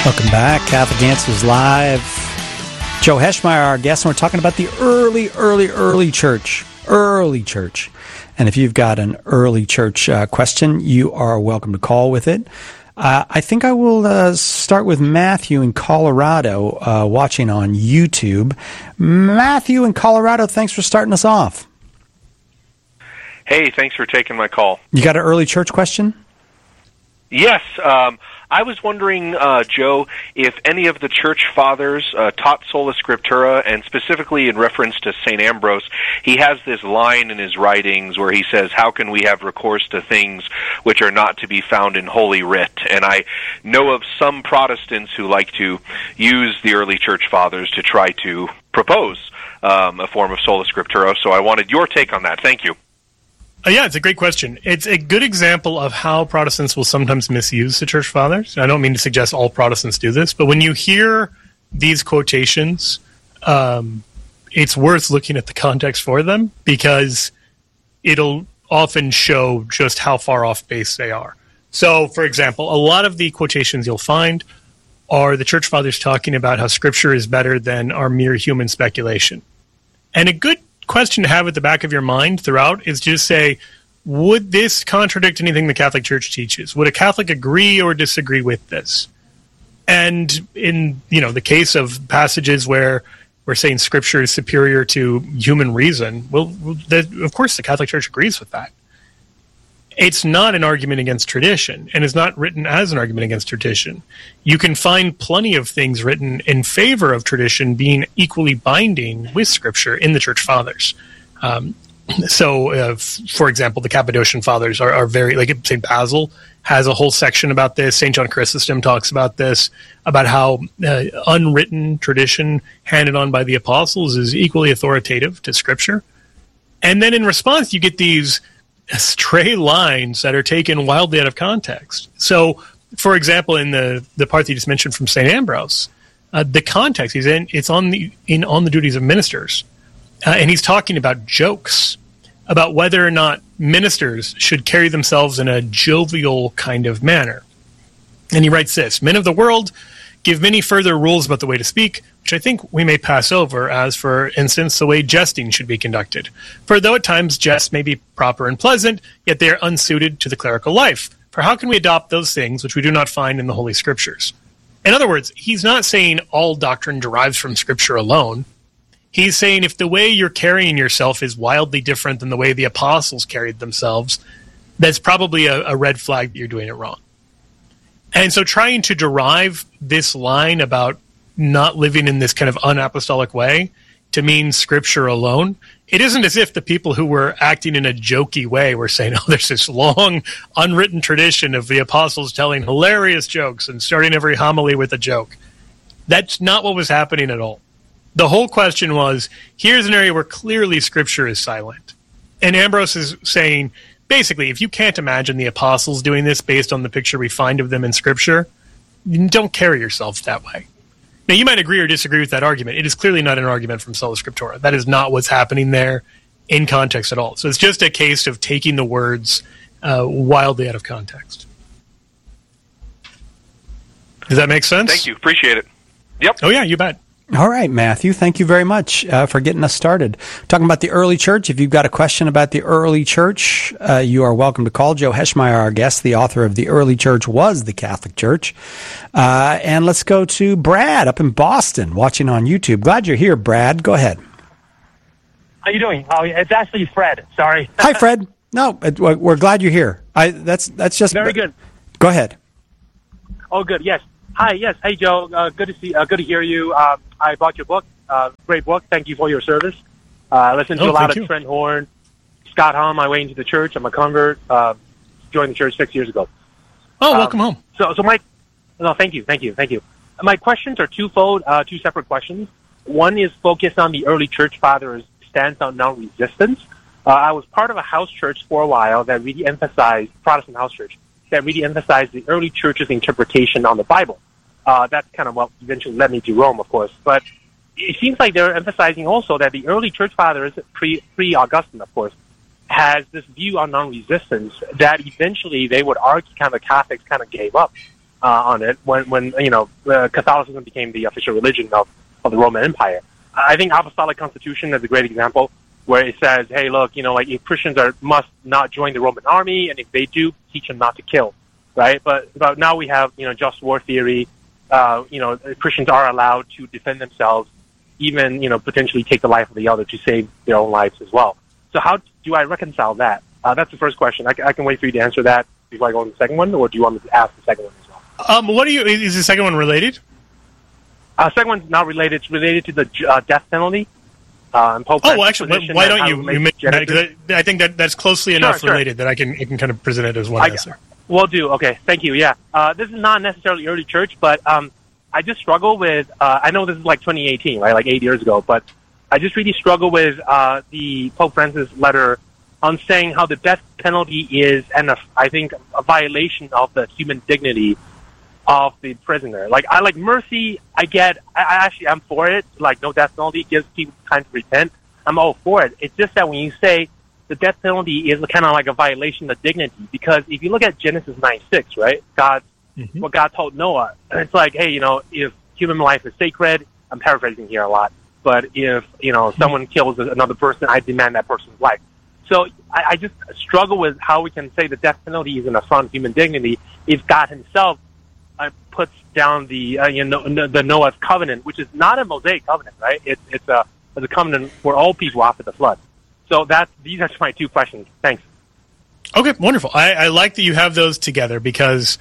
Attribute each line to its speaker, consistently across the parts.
Speaker 1: Welcome back. Catholic Answers Live. Joe Heschmeyer, our guest, and we're talking about the early church. Early church. And if you've got an early church question, you are welcome to call with it. I think I will start with Matthew in Colorado, watching on YouTube. Matthew in Colorado, thanks for starting us off.
Speaker 2: Hey, thanks for taking my call.
Speaker 1: You got an early church question?
Speaker 2: Yes. I was wondering, Joe, if any of the church fathers taught sola scriptura, and specifically in reference to St. Ambrose, he has this line in his writings where he says, how can we have recourse to things which are not to be found in Holy Writ? And I know of some Protestants who like to use the early church fathers to try to propose a form of sola scriptura, so I wanted your take on that. Thank you.
Speaker 3: Yeah, it's a great question. It's a good example of how Protestants will sometimes misuse the Church Fathers. I don't mean to suggest all Protestants do this, but when you hear these quotations, it's worth looking at the context for them, because it'll often show just how far off base they are. So, for example, a lot of the quotations you'll find are the Church Fathers talking about how Scripture is better than our mere human speculation. And a good question to have at the back of your mind throughout is just say, would this contradict anything the Catholic Church teaches? Would a Catholic agree or disagree with this? And in the case of passages where we're saying Scripture is superior to human reason, of course the Catholic Church agrees with that. It's not an argument against tradition, and is not written as an argument against tradition. You can find plenty of things written in favor of tradition being equally binding with Scripture in the Church Fathers. For example, the Cappadocian Fathers are very, like St. Basil has a whole section about this. St. John Chrysostom talks about this, about how unwritten tradition handed on by the apostles is equally authoritative to Scripture. And then in response, you get these stray lines that are taken wildly out of context. So, for example, in the part that you just mentioned from St. Ambrose, the context he's in, it's on the duties of ministers. And he's talking about jokes, about whether or not ministers should carry themselves in a jovial kind of manner. And he writes this: men of the world give many further rules about the way to speak, which I think we may pass over, as, for instance, the way jesting should be conducted. For though at times jests may be proper and pleasant, yet they are unsuited to the clerical life. For how can we adopt those things which we do not find in the Holy Scriptures? In other words, he's not saying all doctrine derives from Scripture alone. He's saying if the way you're carrying yourself is wildly different than the way the apostles carried themselves, that's probably a red flag that you're doing it wrong. And so trying to derive this line about not living in this kind of unapostolic way to mean Scripture alone, it isn't as if the people who were acting in a jokey way were saying, oh, there's this long unwritten tradition of the apostles telling hilarious jokes and starting every homily with a joke. That's not what was happening at all. The whole question was, here's an area where clearly Scripture is silent. And Ambrose is saying, basically, if you can't imagine the apostles doing this based on the picture we find of them in Scripture, don't carry yourself that way. Now, you might agree or disagree with that argument. It is clearly not an argument from Sola Scriptura. That is not what's happening there in context at all. So it's just a case of taking the words wildly out of context. Does that make sense?
Speaker 2: Thank you. Appreciate it. Yep.
Speaker 3: Oh, yeah, you bet.
Speaker 1: All right, Matthew, thank you very much for getting us started. Talking about the early church. If you've got a question about the early church, you are welcome to call. Joe Heschmeyer, our guest, the author of The Early Church Was the Catholic Church. And let's go to Brad up in Boston, watching on YouTube. Glad you're here, Brad. Go ahead.
Speaker 4: How you doing? Oh, it's actually Fred. Sorry.
Speaker 1: Hi, Fred. No, we're glad you're here. That's just
Speaker 4: very good.
Speaker 1: Go ahead.
Speaker 4: Oh, good. Yes. Hi. Yes. Hey, Joe. Good to see. Good to hear you. I bought your book. Great book. Thank you for your service. I listened to a lot of Trent Horn, Scott Hahn, My Way into the Church. I'm a convert. Joined the church 6 years ago.
Speaker 3: Oh, welcome home.
Speaker 4: Thank you. My questions are twofold. Two separate questions. One is focused on the early church fathers' stance on non-resistance. I was part of a house church for a while that really emphasized, Protestant house church, that really emphasized the early church's interpretation on the Bible. That's kind of what eventually led me to Rome, of course. But it seems like they're emphasizing also that the early church fathers, pre-Augustine, of course, has this view on non-resistance that eventually they would argue kind of the Catholics kind of gave up. on it when Catholicism became the official religion of the Roman Empire. I think Apostolic Constitution is a great example where it says, hey, look, if Christians must not join the Roman army, and if they do, teach them not to kill, right? But now we have, just war theory. Christians are allowed to defend themselves, even, potentially take the life of the other to save their own lives as well. So how do I reconcile that? That's the first question. I can wait for you to answer that before I go on the second one, or do you want me to ask the second one as well?
Speaker 3: Is the second one related?
Speaker 4: Second one's not related. It's related to the death penalty. Pope
Speaker 3: actually, why don't you mention that? 'Cause I think that's closely enough related that I can kind of present it as one answer.
Speaker 4: Will do. Okay, thank you. Yeah, this is not necessarily early church, but I just struggle with. I know this is like 2018, right? Like 8 years ago, but I just really struggle with the Pope Francis letter on saying how the death penalty is, I think, a violation of the human dignity of the prisoner. Like, I like mercy. I'm for it. Like, no death penalty gives people time to repent. I'm all for it. It's just that when you say the death penalty is kind of like a violation of dignity, because if you look at Genesis 9:6, right? What God told Noah, and it's like, hey, if human life is sacred, I'm paraphrasing here a lot, but if, someone kills another person, I demand that person's life. So I just struggle with how we can say the death penalty is an affront to human dignity if God himself puts down the Noah's covenant, which is not a Mosaic covenant, right? It's a covenant for all people after the flood. So these are my two questions. Thanks.
Speaker 3: Okay, wonderful. I like that you have those together, because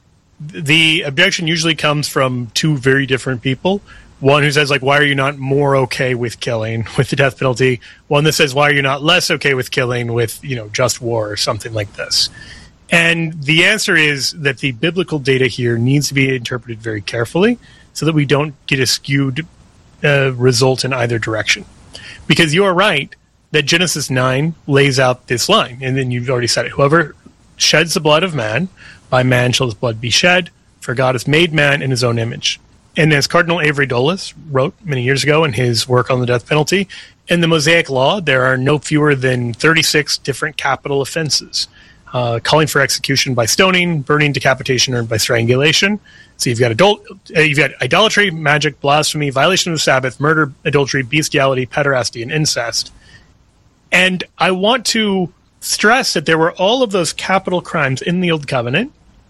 Speaker 3: the objection usually comes from two very different people. One who says, like, why are you not more okay with killing with the death penalty? One that says, why are you not less okay with killing with, just war or something like this? And the answer is that the biblical data here needs to be interpreted very carefully so that we don't get a skewed result in either direction. Because you are right that Genesis 9 lays out this line, and then you've already said it. Whoever sheds the blood of man, by man shall his blood be shed, for God has made man in his own image. And as Cardinal Avery Dulles wrote many years ago in his work on the death penalty, in the Mosaic Law, there are no fewer than 36 different capital offenses, calling for execution by stoning, burning, decapitation, or by strangulation. So you've got idolatry, magic, blasphemy, violation of the Sabbath, murder, adultery, bestiality, pederasty, and incest. And I want to stress that there were all of those capital crimes in the Old Covenant.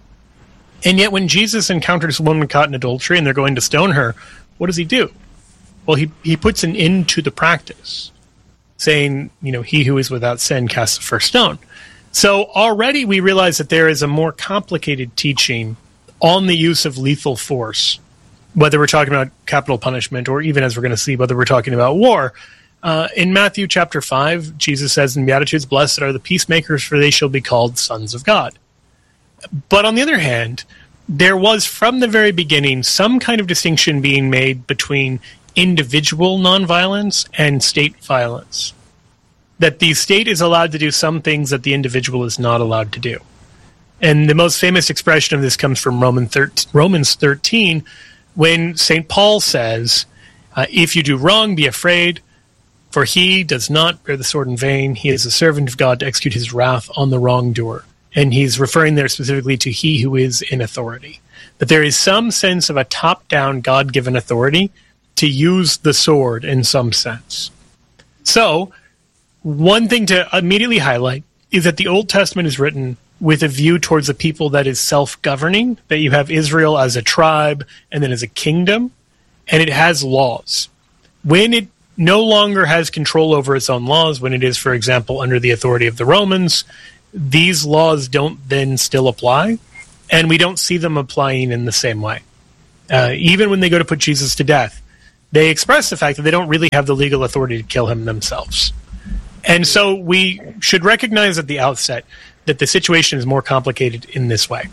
Speaker 3: And yet when Jesus encounters a woman caught in adultery and they're going to stone her, what does he do? Well, he puts an end to the practice, saying, he who is without sin casts the first stone. So already we realize that there is a more complicated teaching on the use of lethal force, whether we're talking about capital punishment or even, as we're going to see, whether we're talking about war. In Matthew chapter 5, Jesus says in Beatitudes, blessed are the peacemakers, for they shall be called sons of God. But on the other hand, there was from the very beginning some kind of distinction being made between individual nonviolence and state violence. That the state is allowed to do some things that the individual is not allowed to do. And the most famous expression of this comes from Romans 13, when St. Paul says, if you do wrong, be afraid, for he does not bear the sword in vain. He is a servant of God to execute his wrath on the wrongdoer. And he's referring there specifically to he who is in authority. But there is some sense of a top-down, God-given authority to use the sword in some sense. So, one thing to immediately highlight is that the Old Testament is written with a view towards a people that is self-governing, that you have Israel as a tribe and then as a kingdom, and it has laws. When it no longer has control over its own laws, when it is, for example, under the authority of the Romans, these laws don't then still apply, and we don't see them applying in the same way. Even when they go to put Jesus to death, they express the fact that they don't really have the legal authority to kill him themselves. And so we should recognize at the outset that the situation is more complicated in this way.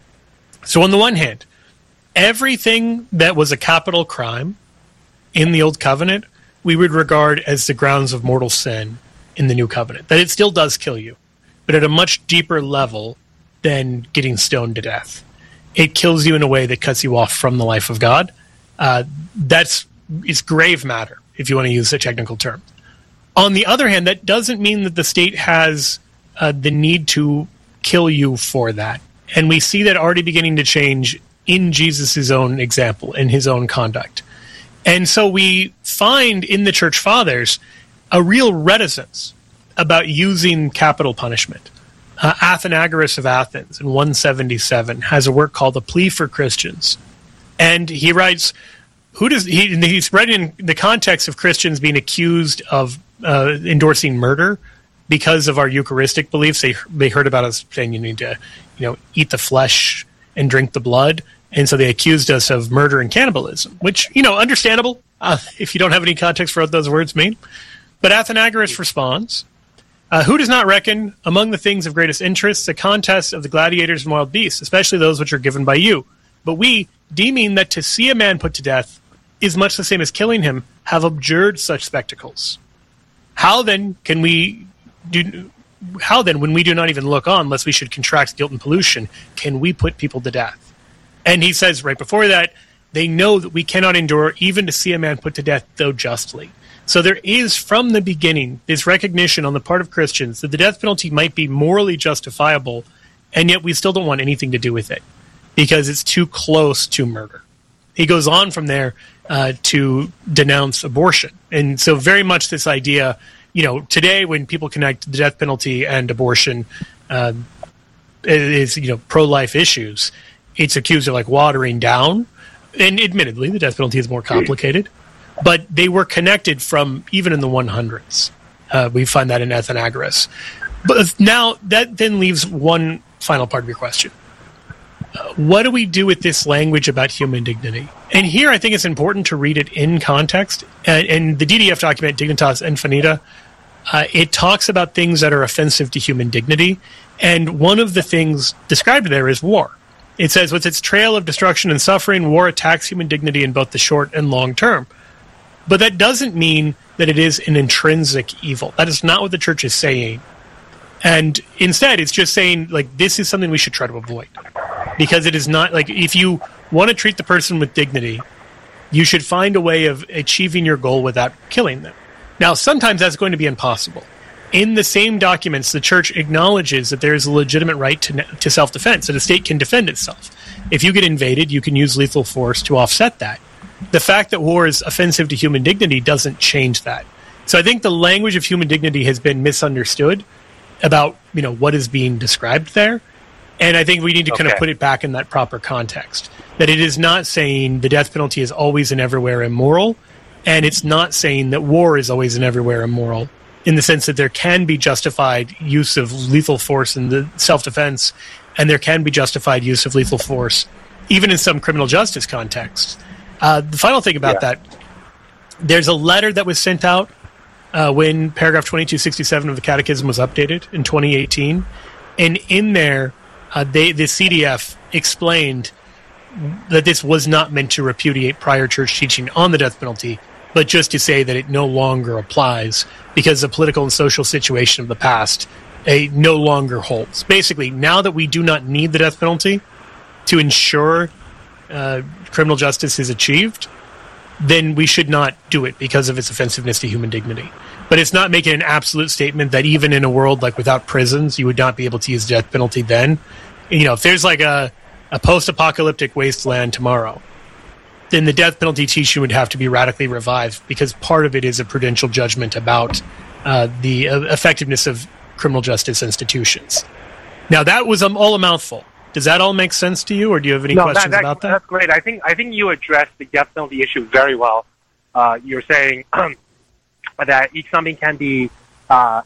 Speaker 3: So on the one hand, everything that was a capital crime in the Old Covenant, we would regard as the grounds of mortal sin in the New Covenant. That it still does kill you, but at a much deeper level than getting stoned to death. It kills you in a way that cuts you off from the life of God. It's grave matter, if you want to use a technical term. On the other hand, that doesn't mean that the state has the need to kill you for that. And we see that already beginning to change in Jesus' own example, in his own conduct. And so we find in the Church Fathers a real reticence about using capital punishment. Athenagoras of Athens in 177 has a work called The Plea for Christians. And he writes, he's writing in the context of Christians being accused of endorsing murder because of our Eucharistic beliefs. They heard about us saying you need to, eat the flesh and drink the blood. And so they accused us of murder and cannibalism, which, understandable if you don't have any context for what those words mean. But Athenagoras responds, who does not reckon among the things of greatest interest the contests of the gladiators and wild beasts, especially those which are given by you? But we, deeming that to see a man put to death is much the same as killing him, have abjured such spectacles. How then, when we do not even look on, lest we should contract guilt and pollution, can we put people to death? And he says right before that, they know that we cannot endure even to see a man put to death, though justly. So there is, from the beginning, this recognition on the part of Christians that the death penalty might be morally justifiable, and yet we still don't want anything to do with it, because it's too close to murder. He goes on from there to denounce abortion. And so very much this idea, today when people connect the death penalty and abortion is, pro-life issues, it's accused of watering down. And admittedly, the death penalty is more complicated. But they were connected from even in the 100s. We find that in Athenagoras. But now that then leaves one final part of your question. What do we do with this language about human dignity? And here I think it's important to read it in context. And the DDF document, Dignitas Infinita, it talks about things that are offensive to human dignity. And one of the things described there is war. It says, with its trail of destruction and suffering, war attacks human dignity in both the short and long term. But that doesn't mean that it is an intrinsic evil. That is not what the church is saying. And instead, it's just saying, this is something we should try to avoid. Because it is not, if you want to treat the person with dignity, you should find a way of achieving your goal without killing them. Now, sometimes that's going to be impossible. In the same documents, the church acknowledges that there is a legitimate right to self-defense, that a state can defend itself. If you get invaded, you can use lethal force to offset that. The fact that war is offensive to human dignity doesn't change that. So I think the language of human dignity has been misunderstood about, what is being described there. And I think we need to kind of put it back in that proper context. That it is not saying the death penalty is always and everywhere immoral, and it's not saying that war is always and everywhere immoral, in the sense that there can be justified use of lethal force in the self-defense, and there can be justified use of lethal force, even in some criminal justice contexts. The final thing about that, there's a letter that was sent out when paragraph 2267 of the Catechism was updated in 2018, and in there, the CDF explained that this was not meant to repudiate prior church teaching on the death penalty, but just to say that it no longer applies because the political and social situation of the past no longer holds. Basically, now that we do not need the death penalty to ensure criminal justice is achieved, then we should not do it because of its offensiveness to human dignity. But it's not making an absolute statement that even in a world without prisons, you would not be able to use the death penalty then. If there's a post-apocalyptic wasteland tomorrow, then the death penalty teaching would have to be radically revived because part of it is a prudential judgment about the effectiveness of criminal justice institutions. Now, that was all a mouthful. Does that all make sense to you, or do you have any questions about that?
Speaker 4: That's great. I think you addressed the death penalty issue very well. You're saying that each something can be not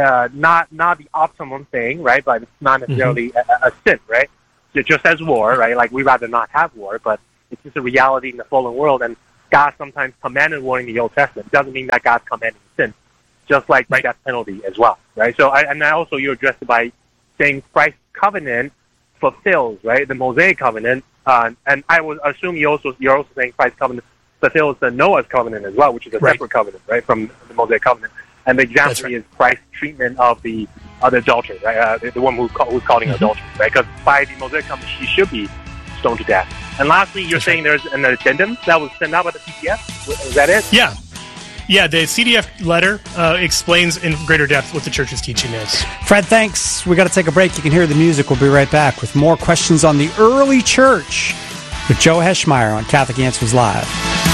Speaker 4: the optimum thing, right? But it's not necessarily a sin, right? So just as war, right? We'd rather not have war, but it's just a reality in the fallen world, and God sometimes commanded war in the Old Testament. It doesn't mean that God's commanding sin, just like the death penalty as well, right? So, also you addressed it by saying Christ's covenant fulfills, right, the Mosaic covenant, and I would assume you're also saying Christ's covenant fulfills the Noah's covenant as well, which is a separate covenant, right, from the Mosaic covenant. And the example is Christ's treatment of the other adulterer, right, the one who's caught in adultery, right? Because by the Mosaic covenant, she should be stoned to death. And lastly, you're saying there's an addendum that was sent out by the CDF. Is that it?
Speaker 3: Yeah. Yeah, the CDF letter explains in greater depth what the church's teaching is.
Speaker 1: Fred, thanks. We got to take a break. You can hear the music. We'll be right back with more questions on the early church with Joe Heschmeyer on Catholic Answers Live.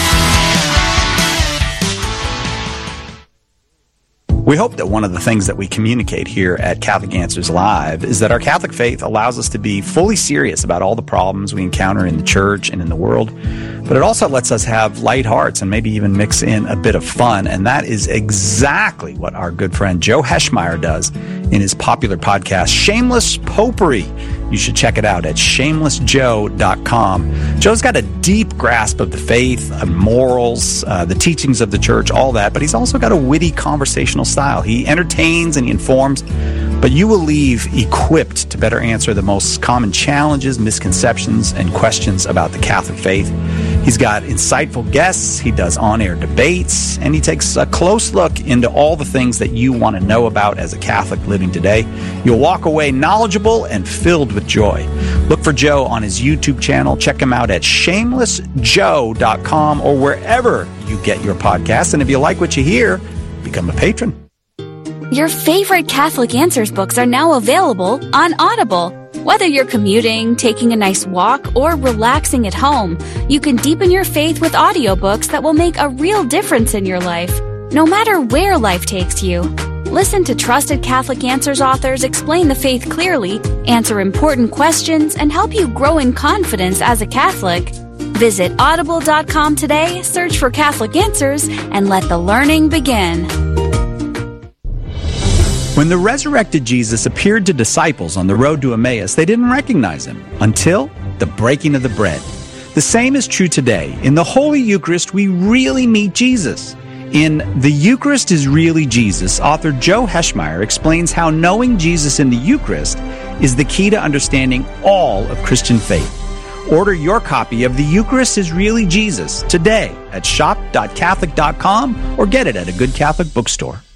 Speaker 1: We hope that one of the things that we communicate here at Catholic Answers Live is that our Catholic faith allows us to be fully serious about all the problems we encounter in the church and in the world, but it also lets us have light hearts and maybe even mix in a bit of fun, and that is exactly what our good friend Joe Heschmeyer does in his popular podcast, Shameless Popery. You should check it out at shamelessjoe.com. Joe's got a deep grasp of the faith, morals, the teachings of the church, all that, but he's also got a witty conversational style. He entertains and he informs, but you will leave equipped to better answer the most common challenges, misconceptions, and questions about the Catholic faith. He's got insightful guests, he does on-air debates, and he takes a close look into all the things that you want to know about as a Catholic living today. You'll walk away knowledgeable and filled with joy. Look for Joe on his YouTube channel. Check him out at shamelessjoe.com or wherever you get your podcasts. And if you like what you hear, become a patron.
Speaker 5: Your favorite Catholic Answers books are now available on Audible. Whether you're commuting, taking a nice walk, or relaxing at home, you can deepen your faith with audiobooks that will make a real difference in your life, no matter where life takes you. Listen to trusted Catholic Answers authors explain the faith clearly, answer important questions, and help you grow in confidence as a Catholic. Visit audible.com today, search for Catholic Answers, and let the learning begin.
Speaker 1: When the resurrected Jesus appeared to disciples on the road to Emmaus, they didn't recognize him until the breaking of the bread. The same is true today. In the Holy Eucharist, we really meet Jesus. In The Eucharist is Really Jesus, author Joe Heschmeyer explains how knowing Jesus in the Eucharist is the key to understanding all of Christian faith. Order your copy of The Eucharist is Really Jesus today at shop.catholic.com or get it at a good Catholic bookstore.